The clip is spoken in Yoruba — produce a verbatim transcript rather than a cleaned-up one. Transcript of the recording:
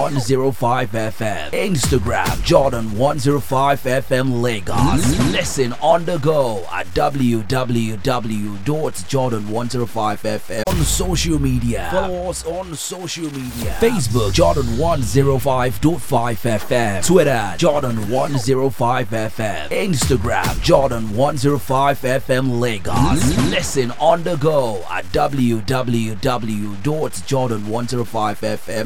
one oh five F M. Instagram Jordan one oh five F M Lagos. Listen on the go at w w w dot jordan one oh five F M. On social media, follow us on social media. Facebook Jordan one oh five point five F M. Twitter Jordan one oh five F M. Instagram Jordan one oh five F M Lagos. Listen on the go at w w w dot jordan one oh five F M.